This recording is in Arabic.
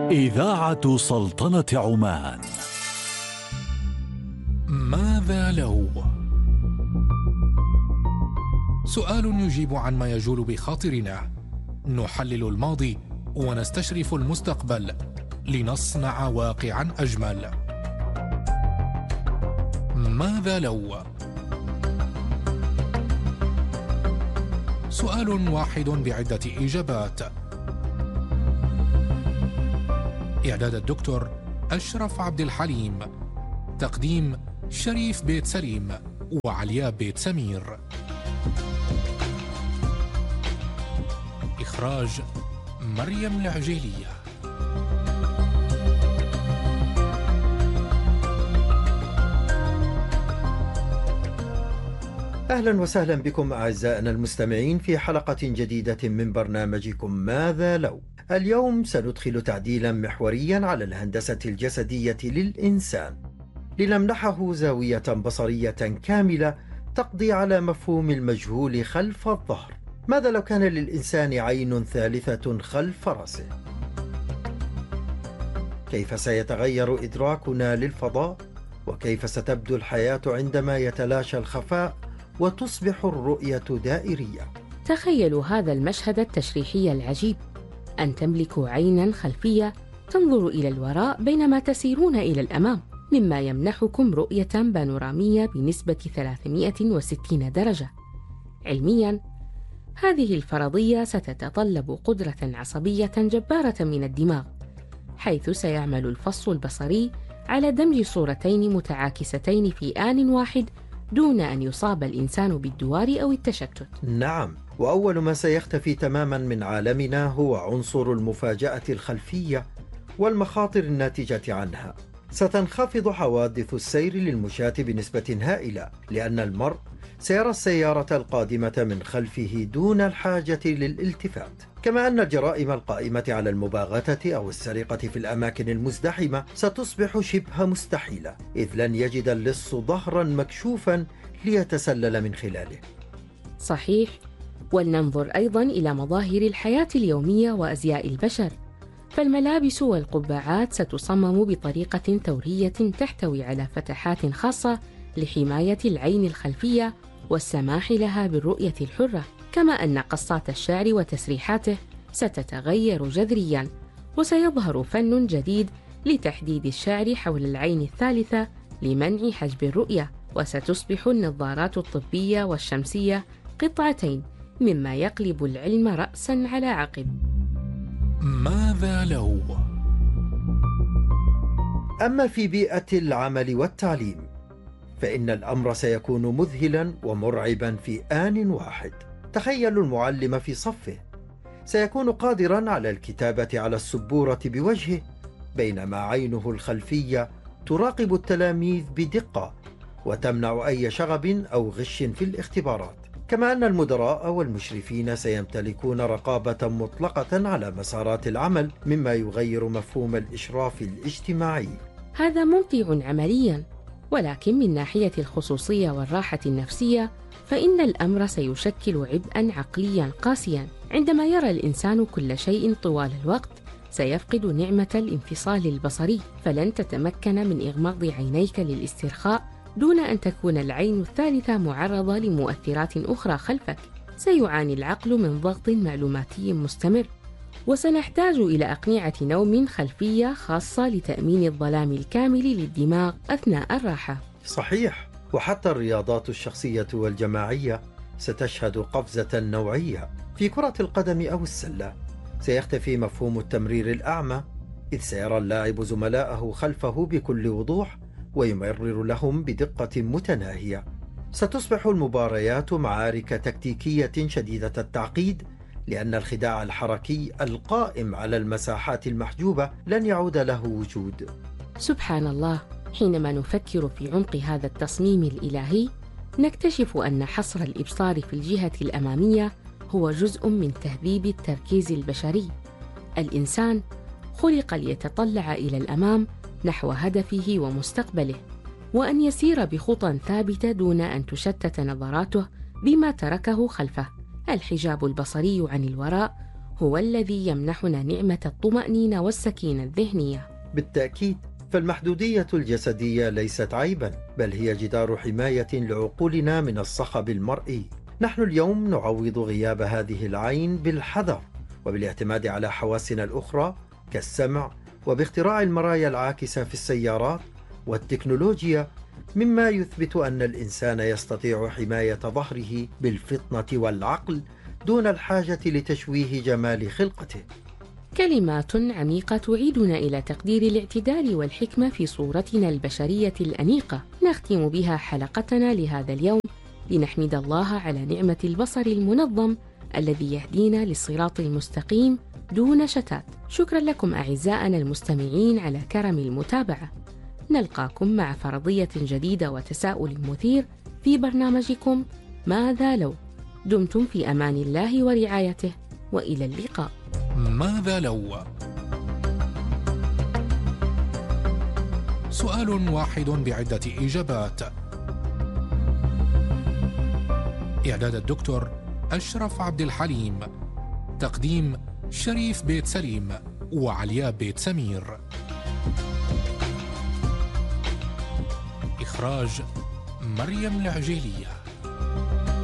إذاعة سلطنة عمان. ماذا لو؟ سؤال يجيب عن ما يجول بخاطرنا، نحلل الماضي ونستشرف المستقبل لنصنع واقعا أجمل. ماذا لو؟ سؤال واحد بعدة إجابات. إعداد الدكتور أشرف عبد الحليم، تقديم شريف بيت سليم وعليا بيت سمير، إخراج مريم العجيلية. أهلا وسهلا بكم أعزائنا المستمعين في حلقة جديدة من برنامجكم ماذا لو. اليوم سندخل تعديلا محوريا على الهندسة الجسدية للإنسان لنمنحه زاوية بصرية كاملة تقضي على مفهوم المجهول خلف الظهر. ماذا لو كان للإنسان عين ثالثة خلف رأسه؟ كيف سيتغير إدراكنا للفضاء؟ وكيف ستبدو الحياة عندما يتلاشى الخفاء وتصبح الرؤية دائرية؟ تخيلوا هذا المشهد التشريحي العجيب، أن تملكوا عيناً خلفية تنظر إلى الوراء بينما تسيرون إلى الأمام، مما يمنحكم رؤية بانورامية بنسبة 360 درجة. علمياً، هذه الفرضية ستتطلب قدرة عصبية جبارة من الدماغ، حيث سيعمل الفص البصري على دمج صورتين متعاكستين في آن واحد دون أن يصاب الإنسان بالدوار أو التشتت. نعم، وأول ما سيختفي تماما من عالمنا هو عنصر المفاجأة الخلفية والمخاطر الناتجة عنها. ستنخفض حوادث السير للمشاة بنسبة هائلة، لأن المرء سيرى السيارة القادمة من خلفه دون الحاجة للالتفات. كما أن الجرائم القائمة على المباغتة أو السرقة في الأماكن المزدحمة ستصبح شبه مستحيلة، إذ لن يجد اللص ظهرا مكشوفا ليتسلل من خلاله. صحيح، ولننظر أيضا إلى مظاهر الحياة اليومية وأزياء البشر، فالملابس والقبعات ستصمم بطريقة ثورية تحتوي على فتحات خاصة لحماية العين الخلفية والسماح لها بالرؤية الحرة، كما أن قصات الشعر وتسريحاته ستتغير جذرياً، وسيظهر فن جديد لتحديد الشعر حول العين الثالثة لمنع حجب الرؤية، وستصبح النظارات الطبية والشمسية قطعتين، مما يقلب العلم رأساً على عقب. ماذا لو؟ أما في بيئة العمل والتعليم فإن الأمر سيكون مذهلا ومرعبا في آن واحد. تخيلوا المعلم في صفه سيكون قادرا على الكتابة على السبورة بوجهه، بينما عينه الخلفية تراقب التلاميذ بدقة وتمنع أي شغب أو غش في الاختبارات. كما أن المدراء والمشرفين سيمتلكون رقابة مطلقة على مسارات العمل، مما يغير مفهوم الإشراف الاجتماعي. هذا ممتع عملياً، ولكن من ناحية الخصوصية والراحة النفسية فإن الأمر سيشكل عبئاً عقلياً قاسياً. عندما يرى الإنسان كل شيء طوال الوقت سيفقد نعمة الانفصال البصري، فلن تتمكن من إغماض عينيك للاسترخاء دون أن تكون العين الثالثة معرضة لمؤثرات أخرى خلفك. سيعاني العقل من ضغط معلوماتي مستمر، وسنحتاج إلى أقنعة نوم خلفية خاصة لتأمين الظلام الكامل للدماغ أثناء الراحة. صحيح، وحتى الرياضات الشخصية والجماعية ستشهد قفزة نوعية. في كرة القدم أو السلة سيختفي مفهوم التمرير الأعمى، إذ سيرى اللاعب زملائه خلفه بكل وضوح ويمرر لهم بدقة متناهية. ستصبح المباريات معارك تكتيكية شديدة التعقيد، لأن الخداع الحركي القائم على المساحات المحجوبة لن يعود له وجود. سبحان الله، حينما نفكر في عمق هذا التصميم الإلهي نكتشف أن حصر الإبصار في الجهة الأمامية هو جزء من تهذيب التركيز البشري. الإنسان خلق ليتطلع إلى الأمام نحو هدفه ومستقبله، وأن يسير بخطى ثابتة دون أن تشتت نظراته بما تركه خلفه. الحجاب البصري عن الوراء هو الذي يمنحنا نعمة الطمأنينة والسكينة الذهنية. بالتأكيد، فالمحدودية الجسدية ليست عيبا، بل هي جدار حماية لعقولنا من الصخب المرئي. نحن اليوم نعوض غياب هذه العين بالحذر وبالاعتماد على حواسنا الأخرى كالسمع، وباختراع المرايا العاكسة في السيارات والتكنولوجيا، مما يثبت أن الإنسان يستطيع حماية ظهره بالفطنة والعقل دون الحاجة لتشويه جمال خلقته. كلمات عميقة تعيدنا إلى تقدير الاعتدال والحكمة في صورتنا البشرية الأنيقة. نختم بها حلقتنا لهذا اليوم لنحمد الله على نعمة البصر المنظم الذي يهدينا للصراط المستقيم دون شتات. شكرا لكم أعزائنا المستمعين على كرم المتابعة. نلقاكم مع فرضية جديدة وتساؤل مثير في برنامجكم ماذا لو. دمتم في أمان الله ورعايته، وإلى اللقاء. ماذا لو؟ سؤال واحد بعدة إجابات. إعداد الدكتور أشرف عبد الحليم. تقديم شريف بيت سليم وعلياء بيت سمير. إخراج مريم العجيلية.